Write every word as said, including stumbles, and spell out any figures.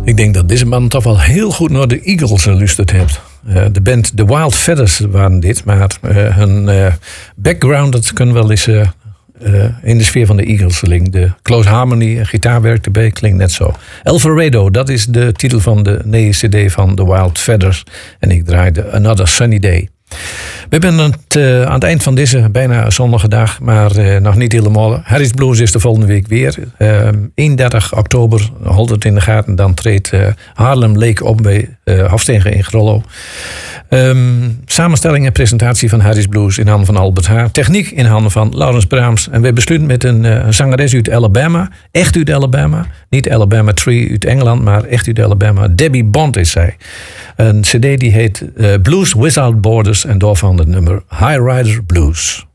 Ik denk dat deze man toch wel heel goed naar de Eagles geluisterd heeft. Uh, de band The Wild Feathers waren dit, maar uh, hun uh, background dat kunnen wel eens uh, uh, in de sfeer van de Eagles liggen. De close harmony en gitaarwerk erbij klinkt net zo. Alvarado, dat is de titel van de nieuwe cd van The Wild Feathers. En ik draaide Another Sunny Day. We zijn aan het, uh, aan het eind van deze bijna zonnige dag, maar uh, nog niet helemaal. Harris Blues is de volgende week weer. Uh, eenendertig oktober, houd het in de gaten, dan treedt uh, Harlem Lake op bij uh, Hofstegen in Grollo. Um, samenstelling en presentatie van Harris Blues in handen van Albert Haar. Techniek in handen van Laurens Braams. En we besluiten met een uh, zangeres uit Alabama. Echt uit Alabama. Niet Alabama Tree uit Engeland, maar echt uit Alabama. Debbie Bond is zij. Een cd die heet uh, Blues Without Borders en daarvan het nummer High Rider Blues.